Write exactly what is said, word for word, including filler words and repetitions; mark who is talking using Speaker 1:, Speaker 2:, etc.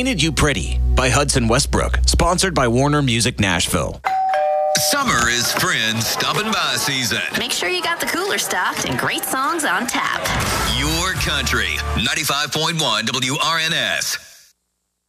Speaker 1: Painted You Pretty by Hudson Westbrook, sponsored by Warner Music Nashville.
Speaker 2: Summer is friends stopping by season.
Speaker 3: Make sure you got the cooler stocked and great songs on tap.
Speaker 2: Your country, ninety-five point one W R N S.